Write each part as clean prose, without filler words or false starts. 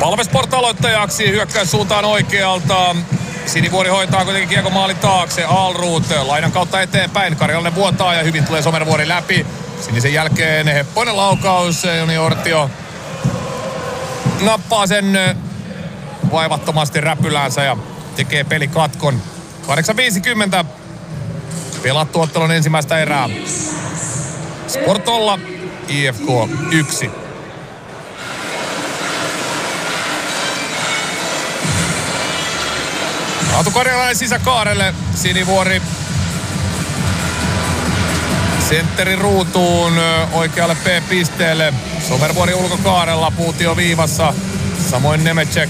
Palve Sport aloittajaksi, hyökkäys suuntaan oikealta. Sinivuori hoitaa kuitenkin kiekko maalin taakse. Alroth laidan kautta eteenpäin. Karjalainen vuotaa ja hyvin tulee Somervuori läpi. Sinisen jälkeen heppoinen laukaus. Joni Ortio nappaa sen vaivattomasti räpyläänsä ja tekee pelikatkon. 8.50 pelattu ottelun ensimmäistä erää. Sportolla IFK 1. Aatu Karjalainen sisäkaarelle. Sinivuori sentterin ruutuun oikealle P-pisteelle. Somervuori ulkokaarella, Puutio viivassa. Samoin Nemecek.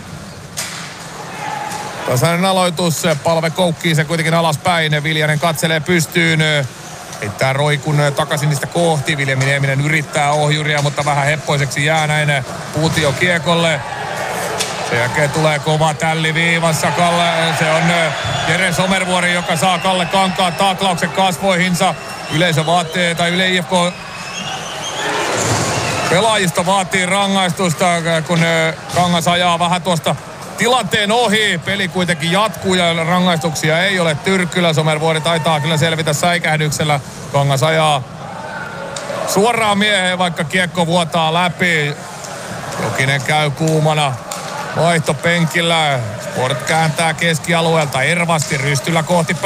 Tasainen aloitus, Palve koukkii sen kuitenkin alaspäin. Viljanen katselee pystyyn. Heittää roikun takaisin niistä kohti. Viljami Nieminen yrittää ohjuria, mutta vähän heppoiseksi jää näin Puutio kiekolle. Sen jälkeen tulee kova tälli viivassa. Se on Jere Somervuori, joka saa Kalle Kankaan taklauksen kasvoihinsa. Yleisö vaatii, tai IFK pelaajista vaatii rangaistusta, kun Kangas ajaa vähän tuosta tilanteen ohi. Peli kuitenkin jatkuu ja rangaistuksia ei ole Tyrkkylä. Somervuori taitaa kyllä selvitä säikähdyksellä. Kangas ajaa suoraan mieheen, vaikka kiekko vuotaa läpi. Jokinen käy kuumana vaihtopenkillä. Sport kääntää keskialueelta Ervasti rystyllä kohti